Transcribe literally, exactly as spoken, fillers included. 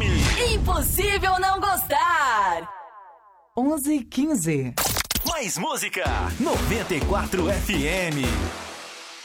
M. Impossível não gostar. onze e quinze. Mais música. noventa e quatro F M.